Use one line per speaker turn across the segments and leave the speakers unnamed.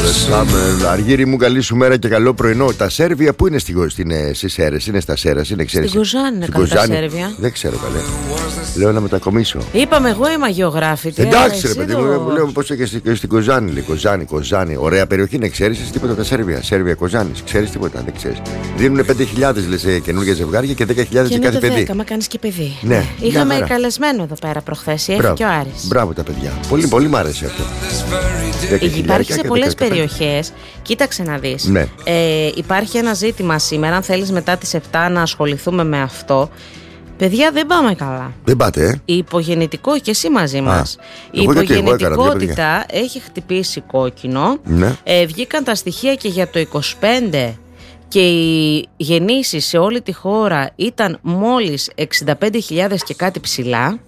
Αργύρι μου, καλή σου μέρα και καλό πρωινό. Τα Σέρβια που είναι στις Σέρες? Είναι στα Σέρας, είναι, ξέρεις?
Στην Κοζάνη είναι καλά τα Σέρβια.
Δεν ξέρω καλέ. Λέω να μετακομίσω.
Είπαμε εγώ είμαι αγιογράφητη.
Εντάξει ρε παιδί μου, λέω πως και στην Κοζάνη. Λέει Κοζάνη. Ωραία περιοχή είναι, ξέρεις τίποτα τα Σέρβια? Σέρβια Κοζάνης, ξέρεις τίποτα? Δεν ξέρεις. Δίνουν 5.000 λες καινούργια ζευγάρια και 10.000 για κάθε παιδί.
Μα κάνεις και παιδί.
Ναι.
Είχαμε καλεσμένο εδώ πέρα προχθές. Έχει και ο Άρης.
Μπράβο τα παιδιά. Πολύ πολύ μ' άρεσε αυτό.
Υπάρχει σε πολλές περιοχές. Κοίταξε να δεις.
Ναι.
Υπάρχει ένα ζήτημα σήμερα. Αν θέλεις μετά τις 7 να ασχοληθούμε με αυτό. Παιδιά, δεν πάμε καλά.
Δεν πάτε,
Η υπογεννητικό και εσύ μαζί μας. Η υπογεννητικότητα έχει χτυπήσει κόκκινο.
Ναι.
Βγήκαν τα στοιχεία και για το 25 και οι γεννήσεις σε όλη τη χώρα ήταν μόλις 65.000 και κάτι ψηλά.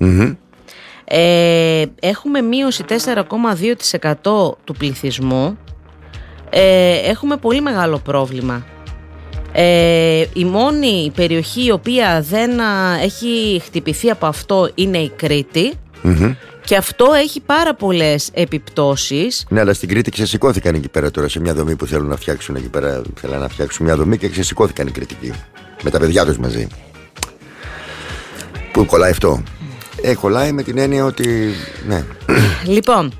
Έχουμε μείωση 4,2% του πληθυσμού. Έχουμε πολύ μεγάλο πρόβλημα. Η μόνη περιοχή η οποία δεν έχει χτυπηθεί από αυτό είναι η Κρήτη. Και αυτό έχει πάρα πολλές επιπτώσεις.
Ναι, αλλά στην Κρήτη ξεσηκώθηκαν εκεί πέρα τώρα σε μια δομή που θέλουν να φτιάξουν εκεί πέρα. Θέλουν να φτιάξουν μια δομή και ξεσηκώθηκαν οι Κρητικοί με τα παιδιά τους μαζί. Πού κολλάει αυτό? Κολλάει με την έννοια ότι. Ναι.
Λοιπόν.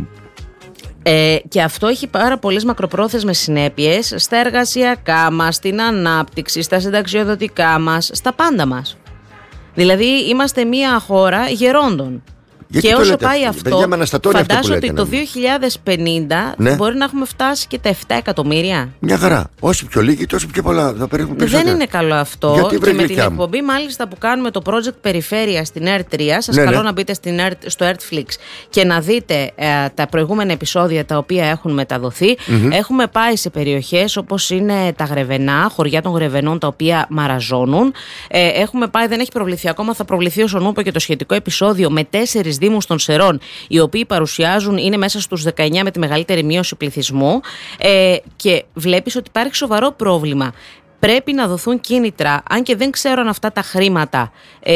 Και αυτό έχει πάρα πολλές μακροπρόθεσμες συνέπειες στα εργασιακά μας, στην ανάπτυξη, στα συνταξιοδοτικά μας, στα πάντα μας. Δηλαδή είμαστε μια χώρα γερόντων.
Γιατί
και όσο πάει
αυτό,
φαντάζομαι ότι το 2050 μπορεί να έχουμε φτάσει και τα 7 εκατομμύρια.
Μια χαρά. Όσο πιο λίγοι, τόσο πιο πολλά.
Δεν είναι καλό αυτό.
Γιατί
και με την εκπομπή, μάλιστα, που κάνουμε το project Περιφέρεια στην ΕΡΤ3, σας καλώ να μπείτε στο ERTFlix και να δείτε τα προηγούμενα επεισόδια τα οποία έχουν μεταδοθεί. Έχουμε πάει σε περιοχές όπως είναι τα Γρεβενά, χωριά των Γρεβενών, τα οποία μαραζώνουν. Έχουμε πάει, δεν έχει προβληθεί ακόμα, θα προβληθεί όσον ούπο και το σχετικό επεισόδιο με 4 δήμους των Σερών, οι οποίοι παρουσιάζουν, είναι μέσα στους 19 με τη μεγαλύτερη μείωση πληθυσμού, και βλέπεις ότι υπάρχει σοβαρό πρόβλημα. Πρέπει να δοθούν κίνητρα, αν και δεν ξέρω αν αυτά τα χρήματα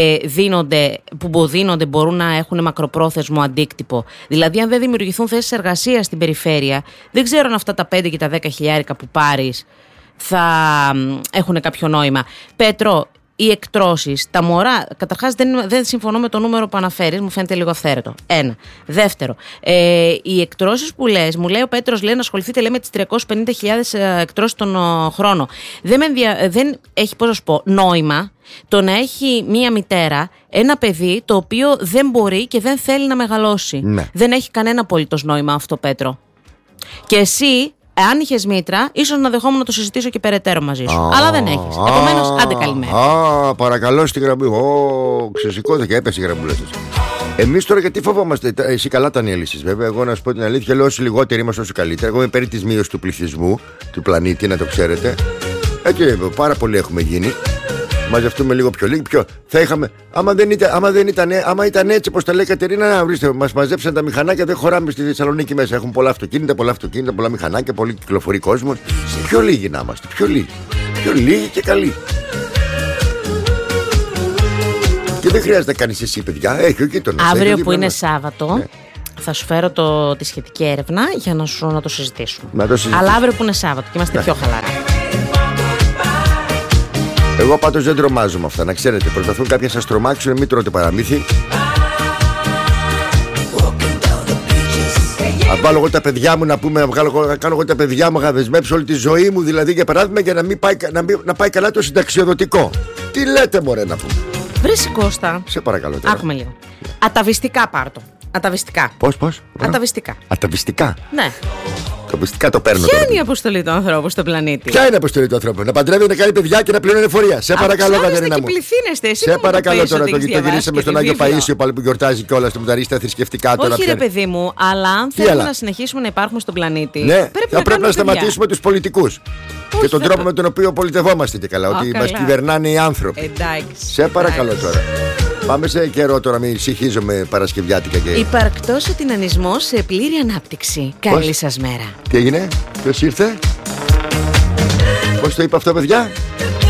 που δίνονται μπορούν να έχουν μακροπρόθεσμο αντίκτυπο. Δηλαδή, αν δεν δημιουργηθούν θέσεις εργασίας στην περιφέρεια, δεν ξέρω αν αυτά τα 5 και τα 10 χιλιάρικα που πάρεις θα έχουν κάποιο νόημα. Πέτρο, οι εκτρώσεις, τα μωρά, καταρχάς δεν συμφωνώ με το νούμερο που αναφέρεις, μου φαίνεται λίγο αυθαίρετο. Ένα. Δεύτερο, οι εκτρώσεις που λες, μου λέει ο Πέτρος, λέει να ασχοληθείτε, λέει, με τις 350.000 εκτρώσεις τον χρόνο. Δεν έχει, πώς να σου πω, νόημα το να έχει μία μητέρα ένα παιδί το οποίο δεν μπορεί και δεν θέλει να μεγαλώσει. Ναι. Δεν έχει κανένα απολύτως νόημα αυτό, Πέτρο. Και εσύ, αν είχες μήτρα, ίσως να δεχόμουν να το συζητήσω και περαιτέρω μαζί σου. Αλλά δεν έχεις. Επομένως, άντε καλημέρα.
Παρακαλώ στη γραμμή. Ξεσηκώθηκε, έπεσε η γραμμούλα σας. Εμείς τώρα γιατί φοβόμαστε? Εσύ καλά τα ανέλυσες, βέβαια. Εγώ να σου πω την αλήθεια, λέω όσο λιγότεροι είμαστε, όσο καλύτερα. Εγώ είμαι περί της μείωσης του πληθυσμού, του πλανήτη, να το ξέρετε. Και πάρα πολλοί έχουμε γίνει. Μαζευτούμε λίγο πιο λίγο. Θα είχαμε. Άμα ήταν έτσι, όπως τα λέει η Κατερίνα, βρίστε, μας μαζέψαν τα μηχανάκια, δεν χωράμε στη Θεσσαλονίκη μέσα. Έχουν πολλά αυτοκίνητα, πολλά μηχανάκια, πολύ κυκλοφορεί κόσμος. Πιο λίγοι να είμαστε. Πιο λίγοι και καλοί. Και δεν χρειάζεται να κάνεις εσύ, παιδιά. Έχει ο γείτονας.
Αύριο που είναι Σάββατο. Ναι. Θα σου φέρω τη σχετική έρευνα για να το συζητήσουμε. Αλλά αύριο που είναι Σάββατο και είμαστε πιο χαλαρά.
Εγώ πάντως δεν τρομάζω με αυτά, να ξέρετε. Προσπαθούν κάποιοι να σας τρομάξουν, μην τρώτε παραμύθι. Αν βάλω εγώ τα παιδιά μου, να κάνω εγώ τα παιδιά μου, να δεσμεύσω όλη τη ζωή μου, δηλαδή, για παράδειγμα, για να πάει καλά το συνταξιοδοτικό. Τι λέτε, μωρέ, να πούμε?
Βρε Κώστα.
Σε παρακαλώ τώρα.
Άκουμε λίγο. Αταβιστικά πάρτο. Αταβιστικά.
Πώς?
Αταβιστικά. Ναι.
Αταβιστικά το παίρνω.
Ποια είναι η αποστολή του ανθρώπου στον πλανήτη?
Ποια είναι η αποστολή του ανθρώπου? Να παντρεύει, να κάνει παιδιά και να πληρώνει εφορία. Σε παρακαλώ, Κατερίνα μου.
Σε
παρακαλώ τώρα. Το γυρίσαμε στον Άγιο Παΐσιο πάλι που γιορτάζει κιόλα το μεταρρίστα θρησκευτικά τώρα.
Όχι, ρε παιδί μου, αλλά αν θέλουμε να συνεχίσουμε να υπάρχουμε στον πλανήτη,
ναι, πρέπει να σταματήσουμε τους πολιτικούς. Και τον τρόπο με τον οποίο πολιτευόμαστε και καλά. Ότι μας κυβερνάνε οι άνθρωποι. Σε παρακαλώ τώρα. Πάμε σε καιρό τώρα, μην συγχύζομαι παρασκευιάτικα και.
Υπαρκτός ο τινανισμός σε πλήρη ανάπτυξη. Καλή σας μέρα.
Τι έγινε, ποιος ήρθε? Πώς το είπα αυτό, παιδιά?